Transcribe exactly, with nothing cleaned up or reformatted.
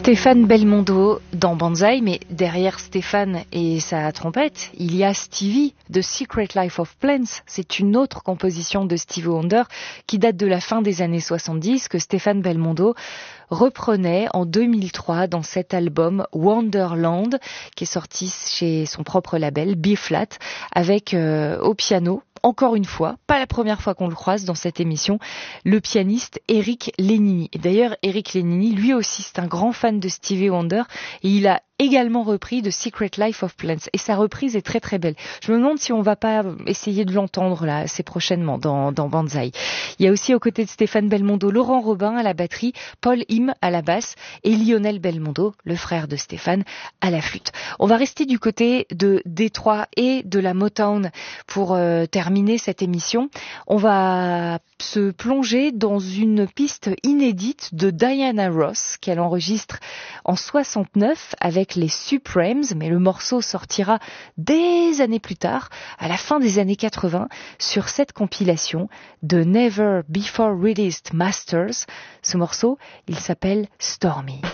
Stéphane Belmondo dans Banzai, mais derrière Stéphane et sa trompette, il y a Stevie, The Secret Life of Plants. C'est une autre composition de Stevie Wonder qui date de la fin des années soixante-dix, que Stéphane Belmondo reprenait en deux mille trois dans cet album Wonderland, qui est sorti chez son propre label B-Flat, avec euh, au piano, encore une fois, pas la première fois qu'on le croise dans cette émission, le pianiste Eric Lénini. Et d'ailleurs, Eric Lénini, lui aussi, c'est un grand fan de Stevie Wonder, et il a également repris The Secret Life of Plants. Et sa reprise est très très belle. Je me demande si on va pas essayer de l'entendre là, assez prochainement, dans, dans Banzai. Il y a aussi aux côtés de Stéphane Belmondo, Laurent Robin à la batterie, Paul Im à la basse et Lionel Belmondo, le frère de Stéphane, à la flûte. On va rester du côté de Détroit et de la Motown pour euh, terminer cette émission. On va se plonger dans une piste inédite de Diana Ross qu'elle enregistre en soixante-neuf avec les Supremes, mais le morceau sortira des années plus tard, à la fin des années quatre-vingts, sur cette compilation de Never Before Released Masters. Ce morceau, il s'appelle Stormy.